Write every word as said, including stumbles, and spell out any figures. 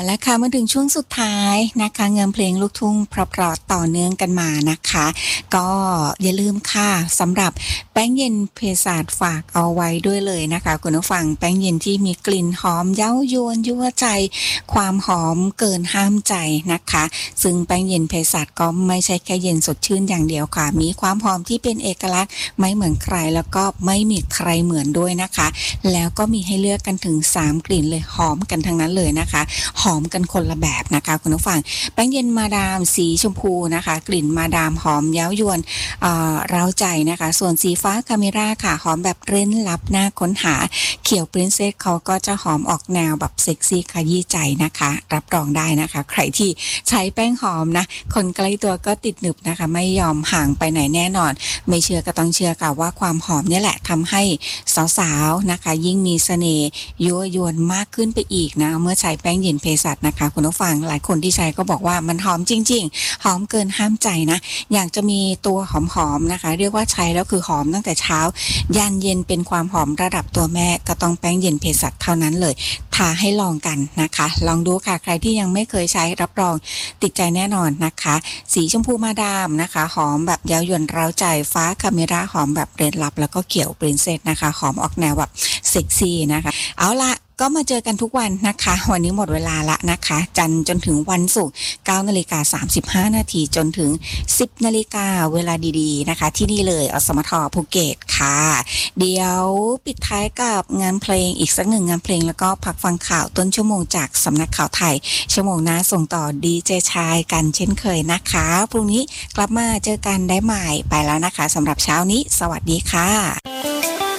แล้วค่ะมาถึงช่วงสุดท้ายนะคะเงินเพลงลูกทุ่งเพราะๆต่อเนื่องกันมานะคะก็อย่าลืมค่ะสำหรับแป้งเย็นเภสัชฝากเอาไว้ด้วยเลยนะคะคุณผู้ฟังแป้งเย็นที่มีกลิ่นหอมเย้ายวนยั่วใจความหอมเกินห้ามใจนะคะซึ่งแป้งเย็นเภสัชก็ไม่ใช่แค่เย็นสดชื่นอย่างเดียวค่ะมีความหอมที่เป็นเอกลักษณ์ไม่เหมือนใครแล้วก็ไม่มีใครเหมือนด้วยนะคะแล้วก็มีให้เลือกกันถึงสามกลิ่นเลยหอมกันทั้งนั้นเลยนะคะหอมกันคนละแบบนะคะคุณผู้ฟังแป้งเย็นมาดามสีชมพูนะคะกลิ่นมาดามหอมเย้ายวนเอ่อเร้าใจนะคะส่วนสีฟ้าคาเมราค่ะหอมแบบเร้นลับน่าค้นหาเขียวปรินเซสเขาก็จะหอมออกแนวแบบเซ็กซี่ขยี้ใจนะคะรับรองได้นะคะใครที่ใช้แป้งหอมนะคนใกล้ตัวก็ติดหนึบนะคะไม่ยอมห่างไปไหนแน่นอนไม่เชื่อก็ต้องเชื่อค่ะว่าความหอมนี่แหละทำให้สาวๆนะคะยิ่งมีเสน่ห์ยั่วยวนมากขึ้นไปอีกนะเมื่อใช้แป้งเย็นเภสัชนะคะคุณผู้ฟังหลายคนที่ใช้ก็บอกว่ามันหอมจริงๆหอมเกินห้ามใจนะอยากจะมีตัวหอมๆนะคะเรียกว่าใช้แล้วคือหอมตั้งแต่เช้ายันเย็นเป็นความหอมระดับตัวแม่ก็ต้องแป้งเย็นเภสัชเท่านั้นเลยท้าให้ลองกันนะคะลองดูค่ะใครที่ยังไม่เคยใช้รับรองติดใจแน่นอนนะคะสีชมพูมาดามนะคะหอมแบบเย้ายวนเร้าใจฟ้าคาเมราหอมแบบเรดลับแล้วก็เขียวปรินเซสนะคะหอมออกแนวแบบเซ็กซี่นะคะเอาละก็มาเจอกันทุกวันนะคะวันนี้หมดเวลาละนะคะจันทร์จนถึงวันศุกร์ เก้านาฬิกาสามสิบห้านาทีจนถึง สิบนาฬิกาเวลาดีๆนะคะที่นี่เลยอสมทภูเก็ตค่ะเดี๋ยวปิดท้ายกับงานเพลงอีกสักหนึ่งงานเพลงแล้วก็พักฟังข่าวต้นชั่วโมงจากสำนักข่าวไทยชั่วโมงหน้าส่งต่อดีเจชายกันเช่นเคยนะคะพรุ่งนี้กลับมาเจอกันได้ใหม่ไปแล้วนะคะสำหรับเช้านี้สวัสดีค่ะ